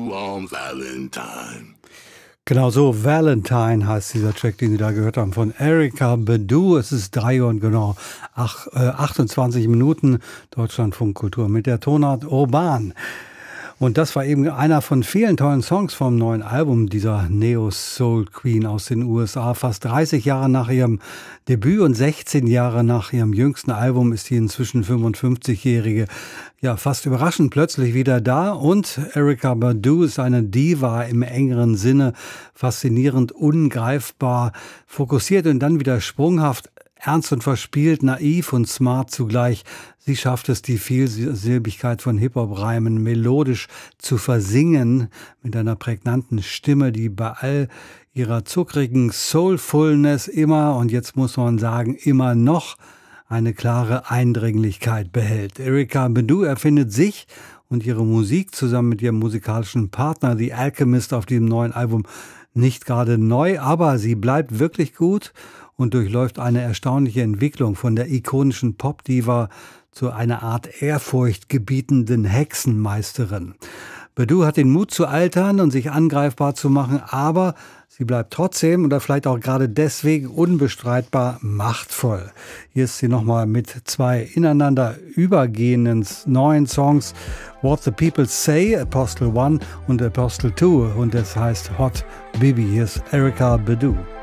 you on Valentine. Genau so, Valentine heißt dieser Track, den Sie da gehört haben, von Erykah Badu. Es ist 3 Uhr und genau 28 Minuten. Deutschlandfunk Kultur mit der Tonart Urban. Und das war eben einer von vielen tollen Songs vom neuen Album dieser Neo-Soul-Queen aus den USA. Fast 30 Jahre nach ihrem Debüt und 16 Jahre nach ihrem jüngsten Album ist die inzwischen 55-Jährige ja fast überraschend plötzlich wieder da. Und Erykah Badu ist eine Diva im engeren Sinne, faszinierend, ungreifbar, fokussiert und dann wieder sprunghaft, ernst und verspielt, naiv und smart zugleich. Sie schafft es, die Vielsilbigkeit von Hip-Hop-Reimen melodisch zu versingen mit einer prägnanten Stimme, die bei all ihrer zuckrigen Soulfulness immer, und jetzt muss man sagen, immer noch eine klare Eindringlichkeit behält. Erykah Badu erfindet sich und ihre Musik zusammen mit ihrem musikalischen Partner The Alchemist auf dem neuen Album nicht gerade neu, aber sie bleibt wirklich gut und durchläuft eine erstaunliche Entwicklung von der ikonischen Pop-Diva zu einer Art ehrfurchtgebietenden Hexenmeisterin. Badu hat den Mut zu altern und sich angreifbar zu machen, aber sie bleibt trotzdem oder vielleicht auch gerade deswegen unbestreitbar machtvoll. Hier ist sie nochmal mit 2 ineinander übergehenden neuen Songs, What the People Say, Apostle 1 und Apostle 2, und das heißt Hot Baby. Hier ist Erykah Badu.